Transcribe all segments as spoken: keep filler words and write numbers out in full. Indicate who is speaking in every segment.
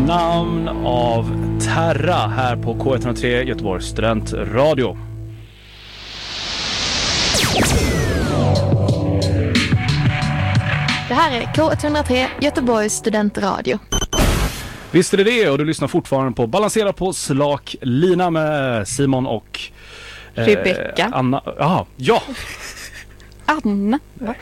Speaker 1: namn av Terra här på K ett noll tre Göteborgs studentradio.
Speaker 2: Det här är K ett noll tre Göteborgs studentradio.
Speaker 1: Visst är det det, och du lyssnar fortfarande på Balansera på slak lina med Simon och
Speaker 2: eh, Rebecca.
Speaker 1: Anna. Aha, ja.
Speaker 2: Anna. Va?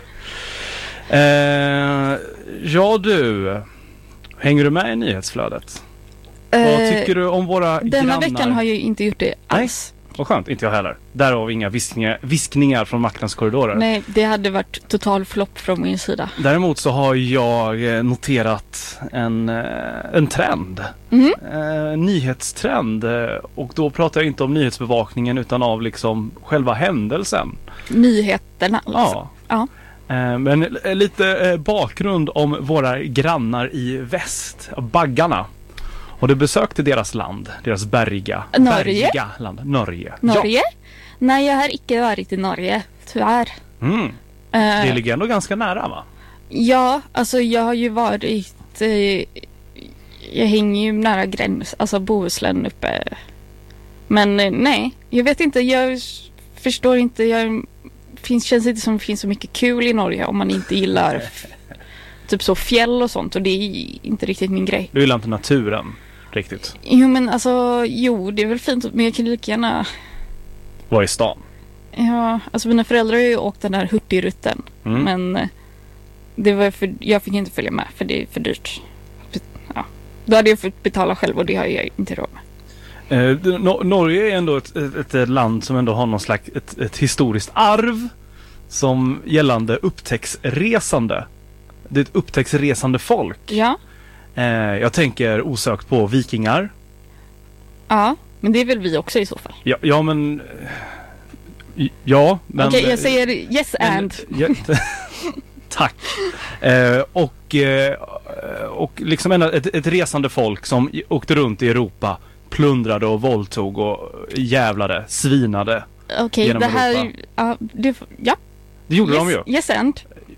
Speaker 1: Eh, ja du, hänger du med i nyhetsflödet?
Speaker 2: Eh,
Speaker 1: Vad tycker du om våra
Speaker 2: denna
Speaker 1: grannar?
Speaker 2: veckan har jag ju inte gjort det alls.
Speaker 1: Nej, vad skönt, inte jag heller. Därav inga viskningar, viskningar från maktens korridorer.
Speaker 2: Nej, det hade varit total flopp från min sida.
Speaker 1: Däremot så har jag noterat en, en trend.
Speaker 2: Mm.
Speaker 1: Eh, nyhetstrend. Och då pratar jag inte om nyhetsbevakningen utan av liksom själva händelsen.
Speaker 2: Nyheterna alltså.
Speaker 1: Ja.
Speaker 2: Ja.
Speaker 1: Eh, men lite bakgrund om våra grannar i väst. Baggarna. Och du besökte deras land, deras bergiga,
Speaker 2: Norge?
Speaker 1: bergiga land. Norge.
Speaker 2: Norge?
Speaker 1: Ja.
Speaker 2: Nej, jag har inte varit i Norge, tyvärr.
Speaker 1: Mm.
Speaker 2: Uh,
Speaker 1: Det ligger ändå ganska nära, va?
Speaker 2: Ja, alltså jag har ju varit... Eh, jag hänger ju nära gräns, alltså Bohuslän uppe. Men eh, nej, jag vet inte, jag förstår inte. Jag, finns, känns inte som det finns så mycket kul i Norge om man inte gillar f- typ så fjäll och sånt. Och det är inte riktigt min grej.
Speaker 1: Du gillar inte naturen, riktigt.
Speaker 2: Jo, men alltså, jo, det är väl fint, men jag kan lika gärna...
Speaker 1: Vad är stan?
Speaker 2: Ja, alltså mina föräldrar har ju åkt den här Hurtigruten.
Speaker 1: Mm.
Speaker 2: Men det var för, jag fick inte följa med för det är för dyrt. Ja. Då hade jag fått betala själv och det har jag inte råd med.
Speaker 1: Eh, Nor- Norge är ändå ett, ett, ett land som ändå har någon slags ett, ett historiskt arv som gällande upptäcktsresande. Det är ett upptäcktsresande folk.
Speaker 2: Ja.
Speaker 1: Eh, jag tänker osökt på vikingar.
Speaker 2: Ja, men det är väl vi också i så fall.
Speaker 1: Ja, ja men... Ja, men...
Speaker 2: Okej, okay, jag säger yes
Speaker 1: men,
Speaker 2: and.
Speaker 1: Ja, tack. Eh, och, eh, och liksom ett, ett resande folk som åkte runt i Europa, plundrade och våldtog och jävlade, svinade.
Speaker 2: Okej, okay, det här... Ja, det, ja.
Speaker 1: Det gjorde
Speaker 2: yes,
Speaker 1: de ju.
Speaker 2: Yes and.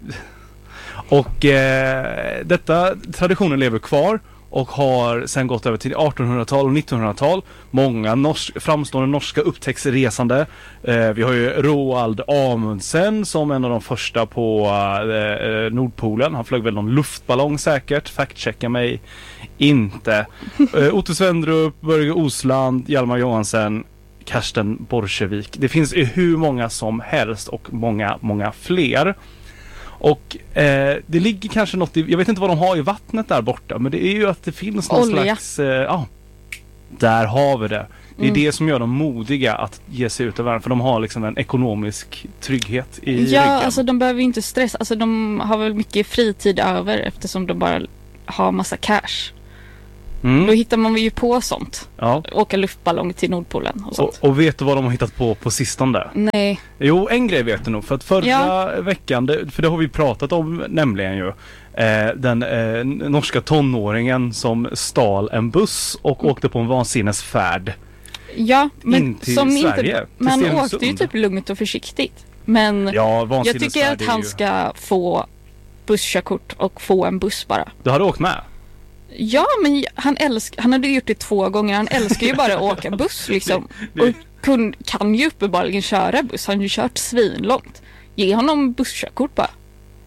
Speaker 1: Och eh, detta traditionen lever kvar och har sen gått över till artonhundratal och nittonhundratal. Många norsk, framstående norska upptäcktsresande. Eh, vi har ju Roald Amundsen som en av de första på eh, Nordpolen. Han flög väl någon luftballong säkert. Fact-checka mig inte. Eh, Otto Svendrup, Börje Osland, Hjalmar Johansen, Karsten Borchgrevink. Det finns ju hur många som helst och många, många fler. Och eh, det ligger kanske något i, jag vet inte vad de har i vattnet där borta, men det är ju att det finns någon
Speaker 2: olja.
Speaker 1: slags, eh, ja, där har vi det. Det är
Speaker 2: Mm.
Speaker 1: det som gör dem modiga att ge sig ut i världen, för de har liksom en ekonomisk trygghet i
Speaker 2: Ja,
Speaker 1: ryggen.
Speaker 2: alltså de behöver ju inte stressa, alltså de har väl mycket fritid över eftersom de bara har massa cash.
Speaker 1: Mm.
Speaker 2: Då hittar man ju på sånt.
Speaker 1: Ja.
Speaker 2: Åka luftballong till Nordpolen och sånt.
Speaker 1: Och, och vet du vad de har hittat på på sistone?
Speaker 2: Nej.
Speaker 1: Jo, en grej vet du nog. För att förra
Speaker 2: Ja.
Speaker 1: veckan, det, för det har vi pratat om nämligen ju. Eh, den eh, norska tonåringen som stal en buss och
Speaker 2: Mm.
Speaker 1: åkte på en vansinnesfärd.
Speaker 2: Ja, men
Speaker 1: In till
Speaker 2: som
Speaker 1: Sverige,
Speaker 2: inte,
Speaker 1: till
Speaker 2: man
Speaker 1: Stenungsund.
Speaker 2: åkte ju typ lugnt och försiktigt. Men
Speaker 1: Ja,
Speaker 2: jag tycker att han
Speaker 1: ju...
Speaker 2: ska få busskörkort och få en buss bara.
Speaker 1: Du hade åkt med?
Speaker 2: Ja, men han älskar, han hade gjort det två gånger. Han älskar ju bara att åka buss liksom.
Speaker 1: Det- det-
Speaker 2: Och kun, kan ju uppenbarligen köra buss. Han har ju kört svinlångt. Ge honom busskörkort bara.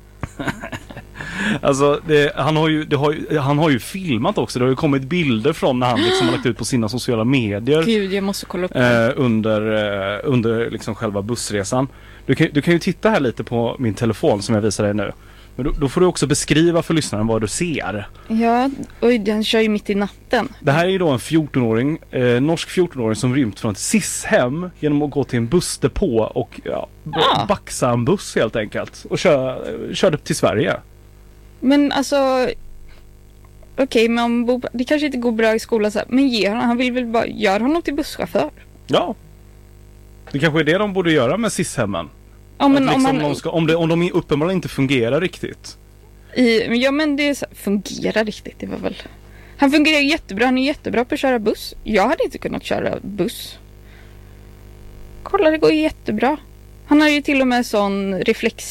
Speaker 1: Alltså, det, han, har ju, det har ju, han har ju filmat också. Det har ju kommit bilder från när han liksom har lagt ut på sina sociala medier.
Speaker 2: Gud, jag måste kolla upp det.
Speaker 1: eh, under, eh, under liksom själva bussresan. Du kan, du kan ju titta här lite på min telefon som jag visar dig nu. Men då, då får du också beskriva för lyssnaren vad du ser.
Speaker 2: Ja, oj, den kör ju mitt i natten.
Speaker 1: Det här är ju då en fjortonåring, eh, norsk fjortonåring som rymt från ett SIS-hem genom att gå till en bussdepå och ja,
Speaker 2: Ah.
Speaker 1: baxa en buss helt enkelt. Och kör, körde till Sverige.
Speaker 2: Men alltså... Okej, men om Bo, det kanske inte går bra i skolan så här, men ge honom, han vill väl bara göra honom till busschaufför.
Speaker 1: Ja. Det kanske är det de borde göra med SIS-hemmen.
Speaker 2: Ja, men
Speaker 1: Att
Speaker 2: om,
Speaker 1: liksom
Speaker 2: man,
Speaker 1: de ska, om, det, om de uppenbarligen inte fungerar riktigt.
Speaker 2: i, men ja, men det är så, fungerar riktigt, det var väl... Han fungerar ju jättebra, han är jättebra på att köra buss. Jag hade inte kunnat köra buss. Kolla, det går ju jättebra. Han har ju till och med sån reflex...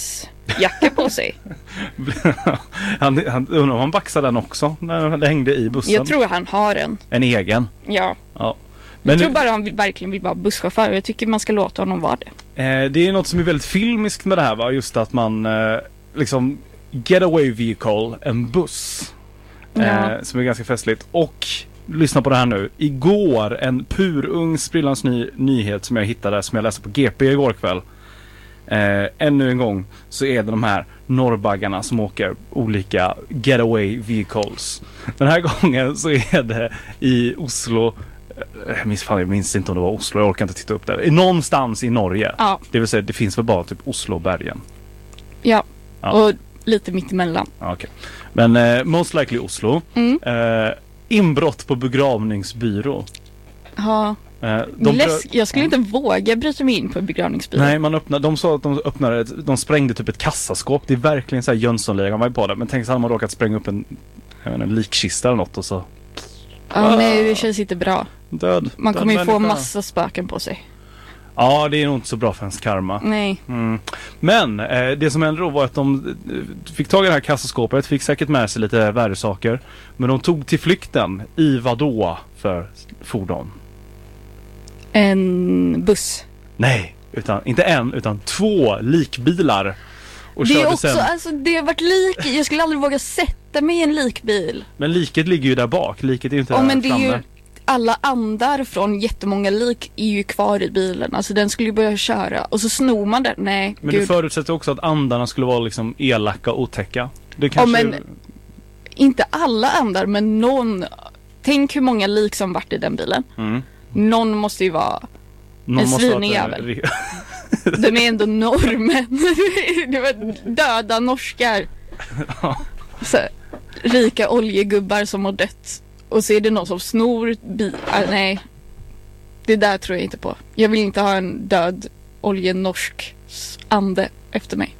Speaker 2: jacka på sig.
Speaker 1: han, han undrar om han baxade den också när det hängde i bussen.
Speaker 2: Jag tror han har en.
Speaker 1: En egen.
Speaker 2: Ja.
Speaker 1: Ja.
Speaker 2: Men jag tror
Speaker 1: nu,
Speaker 2: bara han vill, verkligen vill vara busschaufför. Jag tycker man ska låta honom vara det.
Speaker 1: eh, det är något som är väldigt filmiskt med det här, va? Just att man eh, liksom getaway vehicle, en buss.
Speaker 2: Ja.
Speaker 1: Eh, som är ganska festligt. Och lyssna på det här nu. Igår, en purung sprillans ny nyhet som jag hittade, som jag läste på G P igår kväll. Eh, ännu en gång så är det de här norrbaggarna som åker olika getaway vehicles. Den här gången så är det i Oslo. Jag minns, fan, jag minns inte om det var Oslo, jag orkar inte titta upp det. Någonstans i Norge.
Speaker 2: Ja.
Speaker 1: Det vill säga, det finns väl bara typ Oslo och bergen.
Speaker 2: Ja,
Speaker 1: Ja.
Speaker 2: och lite mitt emellan.
Speaker 1: Ja, okay. Men eh, most likely Oslo.
Speaker 2: Mm.
Speaker 1: Eh, inbrott på begravningsbyrå.
Speaker 2: Ja.
Speaker 1: Eh, de
Speaker 2: Läsk, jag skulle inte våga bryta mig in på en begravningsbyrå.
Speaker 1: Nej, man öppnade, de sa att de öppnade, de sprängde typ ett kassaskåp. Det är verkligen så här Jönssonligan var på det. Men tänk så hade man råkat spränga upp en, jag vet inte, en likkista eller något och så
Speaker 2: Ja, nej, det känns inte bra.
Speaker 1: död.
Speaker 2: Man
Speaker 1: död
Speaker 2: kommer ju få
Speaker 1: människa.
Speaker 2: massa spöken på sig.
Speaker 1: Ja, det är nog inte så bra för ens karma.
Speaker 2: Nej.
Speaker 1: Mm. Men eh, det som hände då var att de eh, fick tag i det här kassaskåpet, fick säkert med sig lite värdesaker. Men de tog till flykten i vad då för fordon?
Speaker 2: En buss.
Speaker 1: Nej, utan, inte en utan två likbilar. Och
Speaker 2: Det är
Speaker 1: körde
Speaker 2: också,
Speaker 1: sen.
Speaker 2: alltså det har varit lik. Jag skulle aldrig våga sätta mig i en likbil.
Speaker 1: Men liket ligger ju där bak. Liket är ju inte
Speaker 2: Ja,
Speaker 1: där
Speaker 2: men det är
Speaker 1: framme.
Speaker 2: ju, alla andar från jättemånga lik är ju kvar i bilen. Alltså den skulle ju börja köra. Och så snor man den. Nej,
Speaker 1: Men
Speaker 2: gud.
Speaker 1: det förutsätter också att andarna skulle vara liksom elaka och otäcka. Det kanske...
Speaker 2: Ja, men inte alla andar, men någon. Tänk hur många lik som varit i den bilen.
Speaker 1: Mm.
Speaker 2: Någon måste ju vara.
Speaker 1: Någon
Speaker 2: en
Speaker 1: måste ha
Speaker 2: svinig
Speaker 1: ett-
Speaker 2: jävel. Den är ändå normen. Det var döda norskar. Så, rika oljegubbar som har dött. Och så är det någon som snor bi- ah, nej. Det där tror jag inte på. Jag vill inte ha en död oljenorsk ande efter mig.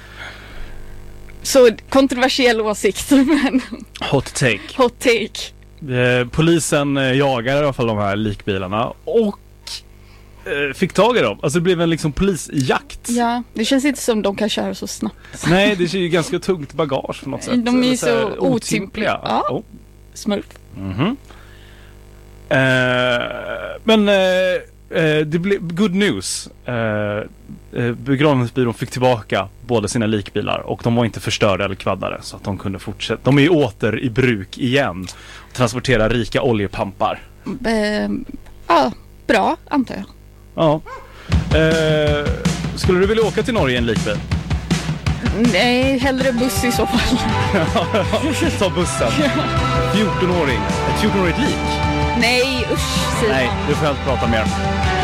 Speaker 2: Så kontroversiell åsikt, men
Speaker 1: Hot take.
Speaker 2: hot take.
Speaker 1: Eh, polisen eh, jagar i alla fall de här likbilarna och eh, fick tag i dem. Alltså det blev en liksom polisjakt.
Speaker 2: Ja, det känns inte som de kan köra så snabbt.
Speaker 1: Nej, det är ju ganska tungt bagage på något sätt.
Speaker 2: De är ju
Speaker 1: Eller här
Speaker 2: så otympliga. Ja.
Speaker 1: Oh.
Speaker 2: Smurf.
Speaker 1: Mhm. Eh, men eh, eh, det blev good news. Eh, eh, begravningsbyrån fick tillbaka båda sina likbilar och de var inte förstörda eller kvaddade så att de kunde fortsätta. De är ju åter i bruk igen och transporterar rika oljepampar.
Speaker 2: Eh, ja, bra antar jag.
Speaker 1: Ja. Eh, skulle du vilja åka till Norge i en likbil?
Speaker 2: Nej, hellre buss i så fall.
Speaker 1: Ta bussen. fjorton-åring. Ett fjorton-årigt lik.
Speaker 2: Nej, usch, Simon.
Speaker 1: Nej, du får helt prata mer.